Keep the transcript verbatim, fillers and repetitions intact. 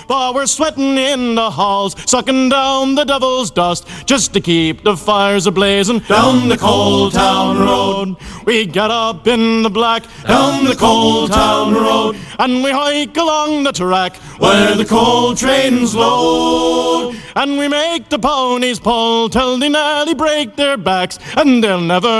while we're sweating in the halls, sucking down the devil's dust, just to keep the fires a-blazing down the Coal Town Road. We get up in the black down the Coal Town Road, and we hike along the track where the coal trains load. And we make the ponies pull till they nearly break their backs, and they'll never